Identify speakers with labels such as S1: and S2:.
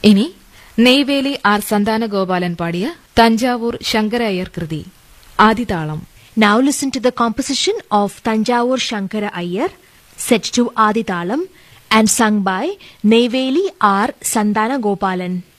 S1: ഇനി നെയ്വേലി ആർ സന്താനഗോപാലൻ പാടിയ തഞ്ചാവൂർ ശങ്കര അയ്യർ കൃതി ആദിതാളം.
S2: Now listen to the composition of Tanjavur Shankara Iyer, set to Adithalam and sung by Neyveli R. Sandana Gopalan.